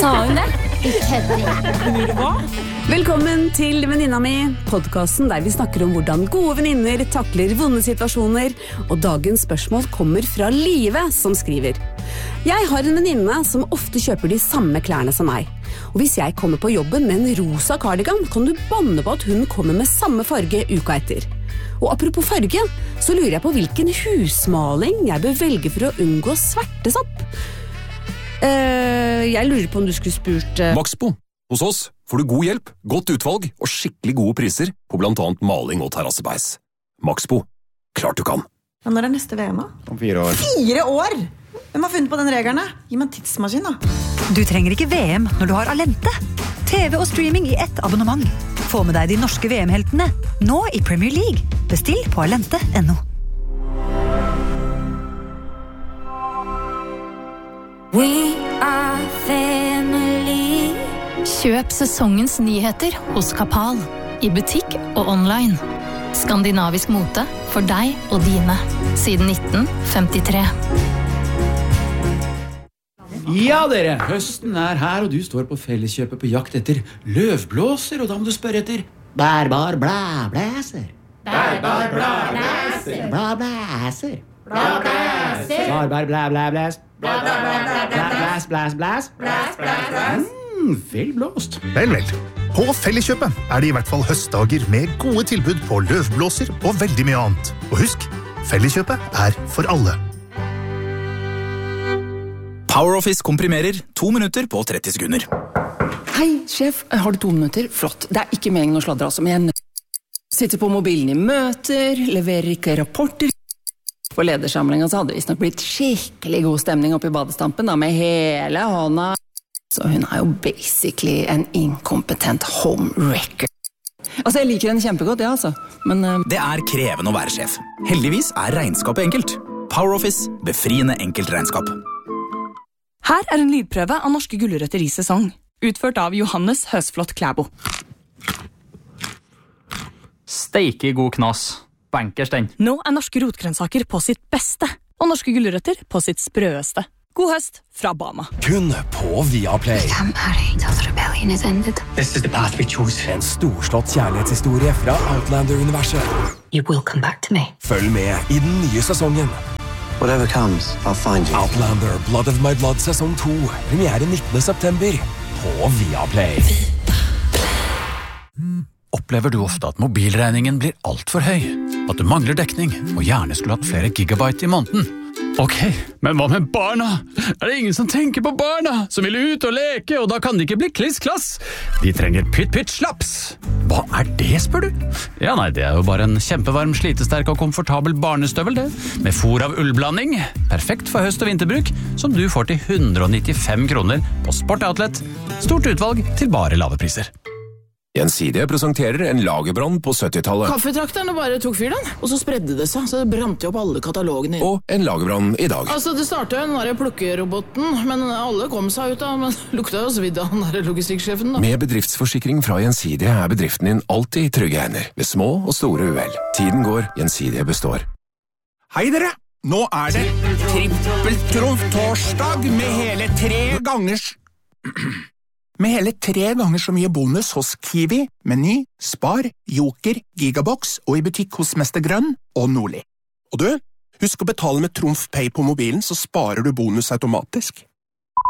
Sa hun det? Ikke Velkommen til Venninna mi, podcasten der vi snakker om hvordan gode venninner takler vonde situasjoner, og dagens spørsmål kommer fra Live som skriver. Jeg har en venninne som ofte kjøper de samme klærne som meg. Og hvis jeg kommer på jobben med en rosa cardigan, kan du banne på at hun kommer med samme farge uka etter. Og apropos farge, så lurer jeg på hvilken husmaling jeg bør velge for å unngå svertesopp. Jeg lurer på om du skulle spurt... Maxbo. Hos oss får du god hjelp, godt utvalg og skikkelig gode priser på blant annet maling og terrassebeis. Maxbo. Klart du kan. Ja, når neste VM da? Om 4 år. 4 år? Hvem har funnet på den regelen? Gi meg en tidsmaskin da. Du trenger ikke VM når du har Alente. TV og streaming i ett abonnement. Få med deg de norske VM-heltene, nå i Premier League. Bestill på alente.no. We are family. Kjøp sesongens nyheter hos Kapal. I butikk og online. Skandinavisk mote for deg og dine. Siden 1953. Ja dere, høsten er her, og du står på Felleskjøpet på jakt etter løvblåser, og da må du spørre etter bærbar blæblæser. Bærbar blæblæser. Blæblæser. Blæblæser. Bærbar blæblæblæs. Blæs, blæs, blæs. Vel blåst. Vel. På Felleskjøpet er det i hvert fall høstdager med gode tilbud på løvblåser og veldig mye annet. Og husk, Felleskjøpet er for alle. PowerOffice komprimerer 2 minutter på 30 sekunder. Hei, sjef. Har du 2 minutter? Flott. Det er ikke meningen å sladre, altså, men jeg sitter på mobilen i møter, leverer ikke rapporter. På ledersamlingen så hadde det visst nok blitt skikkelig god stemning oppe i badestampen, da, med hele hånda. Så hun er jo basically en inkompetent homewrecker. Altså, jeg liker henne kjempegodt, ja, altså. Men Det er krevende å være sjef. Heldigvis er regnskapet enkelt. PowerOffice, befriende enkelt regnskap. Her er en lydprøve av norske gulrøtter i sesong, utført av Johannes Høsflot Klæbo. Steike god knas. Bankers den. Nå er norske rotgrønnsaker på sitt beste, og norske gulrøtter på sitt sprøeste. God høst fra Bama. Kun på Viaplay. This is the path we choose. En storslått kjærlighetshistorie fra Outlander-universet. You will come back to me. Følg med i den nye sesongen. Whatever comes, I'll find you. Outlander, Blood of My Blood, sesong 2. Premiere 19. september. På Viaplay. Opplever du ofte at mobilregningen blir alt for høy? At du mangler dekning, og gjerne skulle hatt flere gigabyte i måneden? Ok, men hva med barna? Er det ingen som tenker på barna? Som vil ut og leke, og da kan de ikke bli kliss-klass? De trenger pytt-pytt-slaps. Hva er det, spør du? Ja, nei, det er jo bare en kjempevarm, slitesterk og komfortabel barnestøvel, det. Med fôr av ullblanding. Perfekt for høst- og vinterbruk, som du får til 195 kroner på Sport Outlet. Stort utvalg til bare lave priser. Gjensidige presenterer en lagerbrann på 70-tallet. Kaffetrakterne bare tok fyr den, og så spredde det seg, så det brant jo opp alle katalogene. Og en lagerbrann i dag. Altså, det startet jo den der plukkeroboten, men alle kom seg ut da, men lukta jo svidd av den der logistikksjefen da. Med bedriftsforsikring fra Gjensidige er bedriften din alltid i trygge hender, ved små og store uhell. Tiden går, Gjensidige består. Hei dere! Nå er det trippeltrumf-torsdag med hele 3 gangers... Med hele 3 ganger så mye bonus hos Kiwi, Meny, Spar, Joker, Gigabox og i butikk hos Mester Grønn og Nordli. Og du, husk å betale med Trumf Pay på mobilen, så sparer du bonus automatisk.